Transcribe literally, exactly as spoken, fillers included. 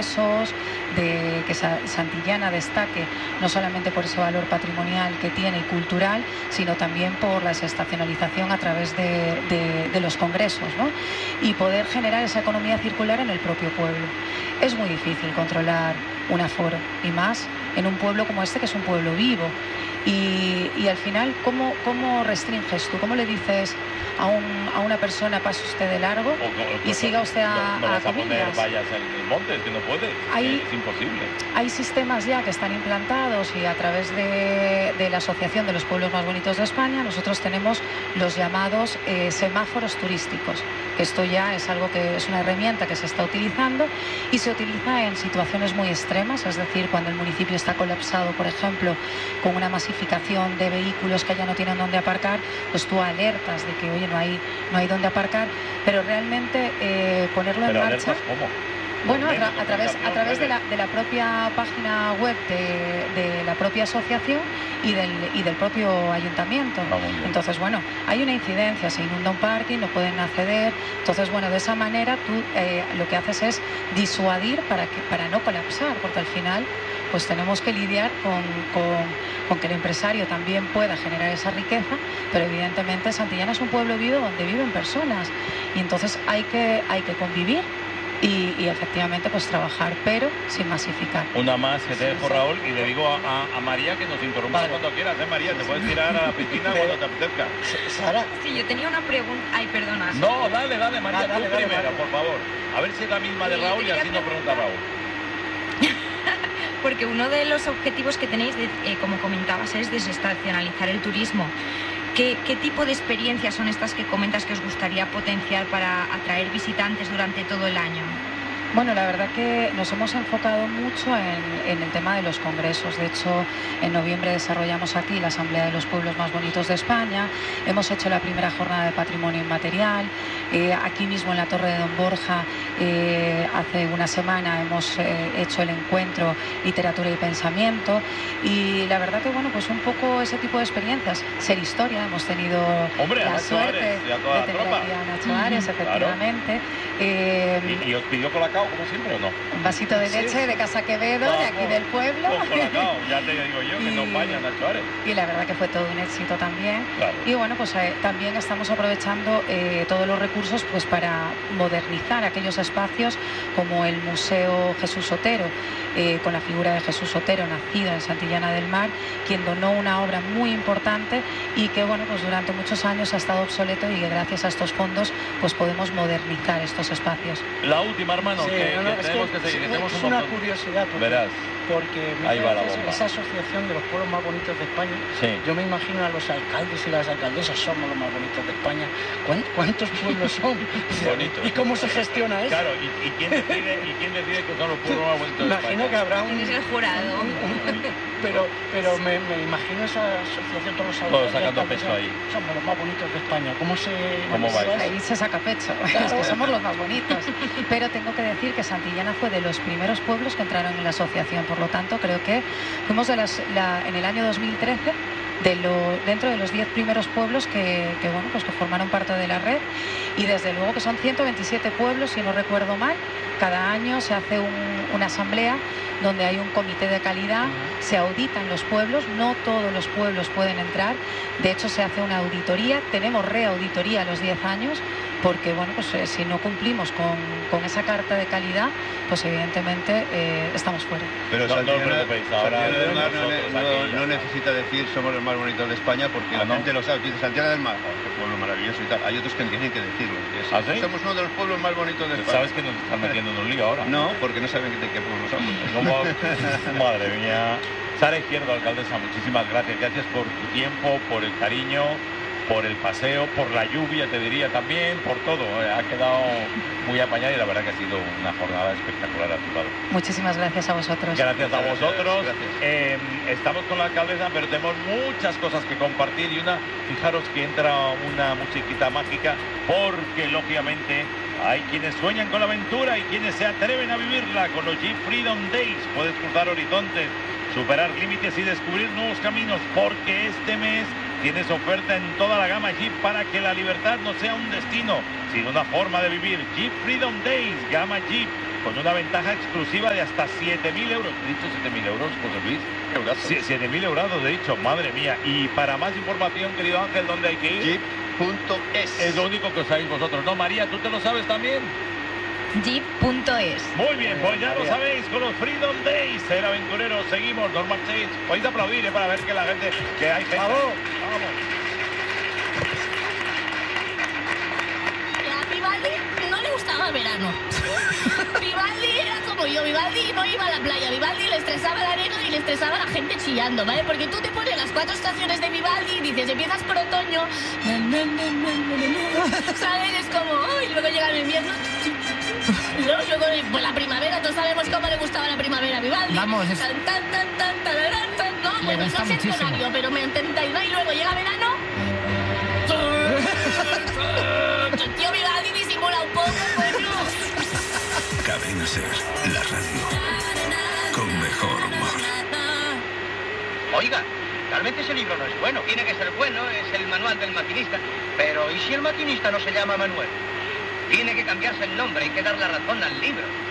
congresos, de que Santillana destaque no solamente por ese valor patrimonial que tiene y cultural, sino también por la estacionalización a través de, de, de los congresos, ¿no? Y poder generar esa economía circular en el propio pueblo. Es muy difícil controlar un aforo, y más en un pueblo como este, que es un pueblo vivo. Y, y al final, ¿cómo, ¿cómo restringes tú? ¿Cómo le dices a, un, a una persona pase usted de largo o, o, y siga usted a, no, no a vas a poner vallas en el monte, es que no puede, hay, es imposible. Hay sistemas ya que están implantados y a través de, de la Asociación de los Pueblos Más Bonitos de España nosotros tenemos los llamados eh, semáforos turísticos, que esto ya es algo que es una herramienta que se está utilizando y se utiliza en situaciones muy extremas, es decir, cuando el municipio está colapsado, por ejemplo, con una masificación de vehículos que ya no tienen dónde aparcar, pues tú alertas de que, oye, no hay, no hay dónde aparcar, pero realmente eh, ponerlo ¿Pero en marcha... ¿Cómo? Bueno, a, tra a través, a través de, la, de la propia página web de, de la propia asociación y del, y del propio ayuntamiento. Entonces, bueno, hay una incidencia, se inunda un parking, no pueden acceder. Entonces, bueno, de esa manera tú eh, lo que haces es disuadir para, que, para no colapsar, porque al final pues tenemos que lidiar con, con, con que el empresario también pueda generar esa riqueza, pero evidentemente Santillana es un pueblo vivo donde viven personas y entonces hay que, hay que convivir. Y, y efectivamente pues trabajar, pero sin masificar. Una más que te dejo, Raúl, y le digo a, a, a María que nos interrumpa vale. cuando quieras, ¿eh, María? Te puedes tirar a la piscina cuando te apetezca. Sara. Sí, yo tenía una pregunta. Ay, perdona. No, dale, dale, María, ah, dale, tú dale, primera, dale. por favor. A ver si es la misma de Raúl y así no pregunta Raúl. Porque uno de los objetivos que tenéis, de, eh, como comentabas, es desestacionalizar el turismo. ¿Qué, ¿Qué tipo de experiencias son estas que comentas que os gustaría potenciar para atraer visitantes durante todo el año? Bueno, la verdad que nos hemos enfocado mucho en, en el tema de los congresos. De hecho, en noviembre desarrollamos aquí la Asamblea de los Pueblos Más Bonitos de España. Hemos hecho la primera jornada de patrimonio inmaterial. Eh, aquí mismo en la Torre de Don Borja, eh, hace una semana hemos eh, hecho el encuentro Literatura y Pensamiento. Y la verdad que, bueno, pues un poco ese tipo de experiencias. Ser historia, hemos tenido Hombre, la Ana suerte Suárez, de tener aquí a Nacho Ares, mm, efectivamente. Claro. Eh, ¿Y, ¿Y os pidió colacao como siempre o no? Un vasito de leche sí. de Casa Quevedo, Vamos, de aquí del pueblo. Con colacao, ya te digo yo, que y, no vaya Nacho Ares. Y la verdad que fue todo un éxito también. Claro. Y bueno, pues eh, también estamos aprovechando eh, todos los recursos pues para modernizar aquellos espacios como el Museo Jesús Otero, eh, con la figura de Jesús Otero, nacido en Santillana del Mar, quien donó una obra muy importante y que bueno, pues durante muchos años ha estado obsoleto y que gracias a estos fondos pues podemos modernizar estos espacios. La última, hermano, sí, que, no, no, que tenemos que, que seguir. Es, tenemos es un una curiosidad. Porque, Verás. Porque Ahí va la bomba. Esa asociación de los pueblos más bonitos de España, sí. yo me imagino a los alcaldes y las alcaldesas, somos los más bonitos de España. ¿Cuántos pueblos son? Bonitos. ¿Y cómo se gestiona eso? Claro, ¿y, y, quién, decide, ¿y quién decide que son los pueblos más bonitos de España? Imagino que habrá un... Es el jurado. Un, un, pero pero me, me imagino esa asociación, todos los alcaldes... Todos sacando pecho ahí. Somos los más bonitos de España. ¿Cómo se...? ¿Cómo va eso? Ahí se saca pecho. Claro. Es que somos los más bonitos. Pero tengo que decir que Santillana fue de los primeros pueblos que entraron en la asociación. Por lo tanto, creo que fuimos de las, la, en el año dos mil trece de lo, dentro de los diez primeros pueblos que, que, bueno, pues que formaron parte de la red, y desde luego que son ciento veintisiete pueblos, si no recuerdo mal. Cada año se hace un, una asamblea donde hay un comité de calidad, uh-huh. se auditan los pueblos, no todos los pueblos pueden entrar, de hecho se hace una auditoría, tenemos reauditoría a los diez años, porque bueno, pues eh, si no cumplimos con, con esa carta de calidad, pues evidentemente eh, estamos fuera. Pero no, Santillana, no, Santillana del Mar no, no, no necesita decir somos los más bonitos de España, porque la no. gente lo sabe. Dice Santillana del Mar, oh, qué pueblo maravilloso y tal. Hay otros que tienen que decirlo. Es, ¿Ah, sí? Somos uno de los pueblos más bonitos de España. ¿Sabes que nos están metiendo en un lío ahora? No, porque no saben de qué pueblo somos. ¿Cómo? Madre mía. Sara Izquierdo, alcaldesa, muchísimas gracias. Gracias por tu tiempo, por el cariño, por el paseo, por la lluvia, te diría también, por todo. Ha quedado muy apañada y la verdad que ha sido una jornada espectacular a tu lado. Muchísimas gracias a vosotros. Gracias a vosotros. Gracias. Eh, estamos con la alcaldesa, pero tenemos muchas cosas que compartir y una, fijaros que entra una musiquita mágica, porque lógicamente hay quienes sueñan con la aventura y quienes se atreven a vivirla con los Jeep Freedom Days. Puedes cruzar horizontes, superar límites y descubrir nuevos caminos, porque este mes tienes oferta en toda la gama Jeep para que la libertad no sea un destino, sino una forma de vivir. Jeep Freedom Days, gama Jeep, con una ventaja exclusiva de hasta siete mil euros. ¿He dicho siete mil euros, José Luis? Sí, siete mil euros, he dicho, madre mía. Y para más información, querido Ángel, ¿dónde hay que ir? Jeep punto es. Es lo único que os sabéis vosotros, ¿no? María, ¿tú te lo sabes también? jeep punto es. Muy bien, pues ya lo sabéis, con los Freedom Days, ser aventureros, seguimos, no marchéis. Podéis aplaudir, ¿eh? Para ver que la gente, que hay gente. ¡Vamos! ¡Vamos! A Vivaldi no le gustaba el verano. Vivaldi era como yo, Vivaldi no iba a la playa, Vivaldi le estresaba la arena y le estresaba la gente chillando, ¿vale? Porque tú te pones las cuatro estaciones de Vivaldi y dices, empiezas por otoño, na, na, na, na, na, na, ¿sabes? Es como, oh, y luego llega el invierno, y luego, luego pues la primavera, todos sabemos cómo le gustaba la primavera a Vivaldi. Vamos, es... Tan, tan, tan, tan, tararán, tan, no, Le bueno, gusta no sé el muchísimo. horario, pero me entendáis, ¿no? Y luego llega verano. Tío, Vivaldi disimula un poco, coño. Cadena Ser, la radio con mejor humor. Oiga, realmente ese libro no es bueno. Tiene que ser bueno, es el manual del maquinista. Pero ¿y si el maquinista no se llama Manuel? Tiene que cambiarse el nombre, hay que dar la razón al libro.